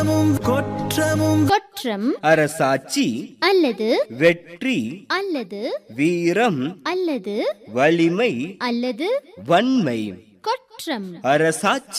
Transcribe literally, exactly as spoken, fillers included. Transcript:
கொற்றமும் கொற்றம் அரசாட்சி அல்லது வெற்றி அல்லது வீரம் அல்லது வலிமை அல்லது வன்மை. கொற்றம் அரசாட்சி